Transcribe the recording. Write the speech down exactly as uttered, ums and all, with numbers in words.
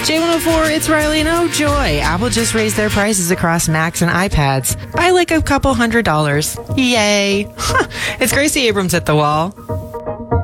J one oh four, it's Riley, and oh joy, Apple just raised their prices across Macs and iPads by like a couple hundred dollars. Yay. It's Gracie Abrams at The Wall.